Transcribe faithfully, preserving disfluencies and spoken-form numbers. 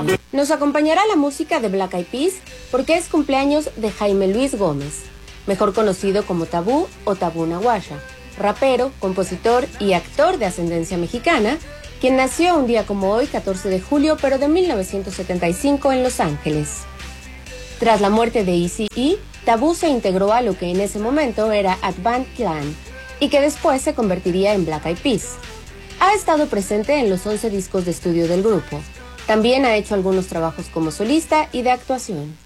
Nos acompañará la música de Black Eyed Peas porque es cumpleaños de Jaime Luis Gómez, mejor conocido como Tabú o Tabú Naguasha, rapero, compositor y actor de ascendencia mexicana, quien nació un día como hoy, catorce de julio, pero de mil novecientos setenta y cinco en Los Ángeles. Tras la muerte de Eazy-E, Tabú se integró a lo que en ese momento era Ant-Man Clan y que después se convertiría en Black Eyed Peas. Ha estado presente en los once discos de estudio del grupo. También ha hecho algunos trabajos como solista y de actuación.